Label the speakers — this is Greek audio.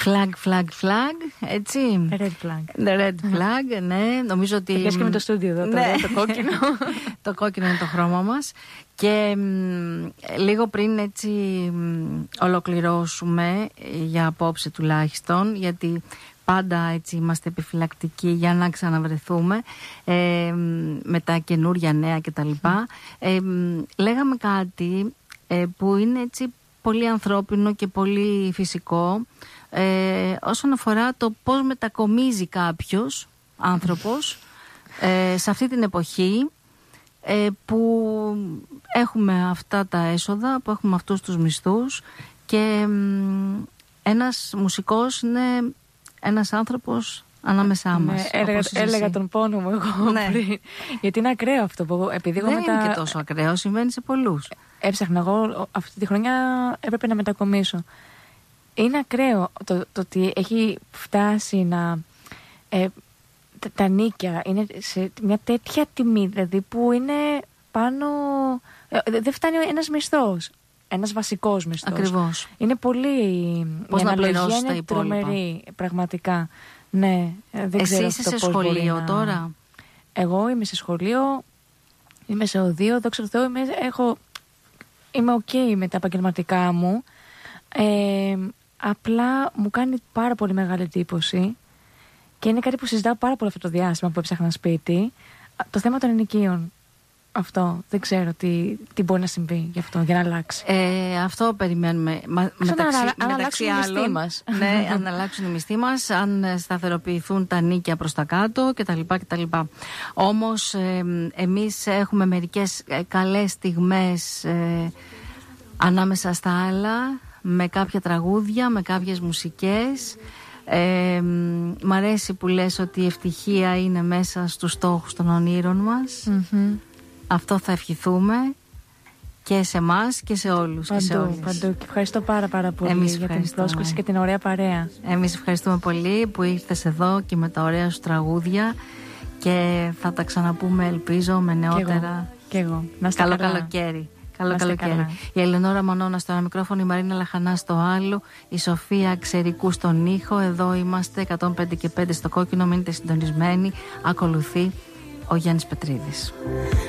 Speaker 1: Flag, έτσι.
Speaker 2: Red flag.
Speaker 1: The red flag, ναι. Νομίζω ότι.
Speaker 2: Πήγες και με το στούντιο εδώ,
Speaker 1: ναι.
Speaker 2: το κόκκινο.
Speaker 1: Το κόκκινο είναι το χρώμα μας. Και λίγο πριν έτσι ολοκληρώσουμε, για απόψε τουλάχιστον, γιατί πάντα έτσι είμαστε επιφυλακτικοί για να ξαναβρεθούμε με τα καινούρια νέα κτλ. Λέγαμε κάτι που είναι έτσι πολύ ανθρώπινο και πολύ φυσικό, όσον αφορά το πώς μετακομίζει κάποιος άνθρωπος σε αυτή την εποχή που έχουμε αυτά τα έσοδα, που έχουμε αυτούς τους μισθούς, και ένας μουσικός είναι ένας άνθρωπος ανάμεσά μας.
Speaker 2: Έλεγα τον πόνο μου εγώ πριν. Γιατί είναι ακραίο αυτό που επειδή
Speaker 1: δεν είναι και τόσο ακραίο, συμβαίνει σε πολλούς.
Speaker 2: Έψαχνα εγώ αυτή τη χρονιά, έπρεπε να μετακομίσω. Είναι ακραίο το ότι έχει φτάσει να τα νίκια είναι σε μια τέτοια τιμή, δηλαδή που είναι πάνω, δεν φτάνει ένας μισθός, ένας βασικός μισθός.
Speaker 1: Ακριβώς.
Speaker 2: Είναι πολύ,
Speaker 1: πώς να πληρώσεις τα υπόλοιπα.
Speaker 2: Τρομερή, πραγματικά. Ναι, δεν
Speaker 1: εσύ
Speaker 2: ξέρω
Speaker 1: είσαι σε σχολείο τώρα?
Speaker 2: Εγώ είμαι σε σχολείο, είμαι σε οδείο, δόξα τω Θεώ, είμαι ok με τα επαγγελματικά μου. Απλά μου κάνει πάρα πολύ μεγάλη εντύπωση και είναι κάτι που συζητάω πάρα πολύ αυτό το διάστημα που έψαχνα σπίτι. Το θέμα των ενοικίων. Αυτό. Δεν ξέρω τι μπορεί να συμβεί γι' αυτό, για να αλλάξει.
Speaker 1: Αυτό περιμένουμε. Μεταξύ άλλων. Ναι, αν αλλάξουν οι μισθοί μας, αν σταθεροποιηθούν τα νίκια προς τα κάτω κτλ. Όμως εμείς έχουμε μερικές καλές στιγμές ανάμεσα στα άλλα, με κάποια τραγούδια, με κάποιες μουσικές. Μ' αρέσει που λες ότι η ευτυχία είναι μέσα στους στόχους των ονείρων μας. Αυτό θα ευχηθούμε και σε εμάς και σε όλους.
Speaker 2: Παντού. Και ευχαριστώ πάρα πολύ για την πρόσκληση και την ωραία παρέα.
Speaker 1: Εμείς ευχαριστούμε πολύ που ήρθες εδώ και με τα ωραία σου τραγούδια, και θα τα ξαναπούμε, ελπίζω, με νεότερα.
Speaker 2: Και εγώ.
Speaker 1: Καλό καλοκαίρι. Καλό καλοκαίρι. Η Ελεονόρα Μανώνα στο ένα μικρόφωνο, η Μαρίνα Λαχανά στο άλλο, η Σοφία Ξερικού στον ήχο. Εδώ είμαστε 105 και 5 στο κόκκινο. Μείνετε συντονισμένοι. Ακολουθεί ο Γιάννης Πετρίδης.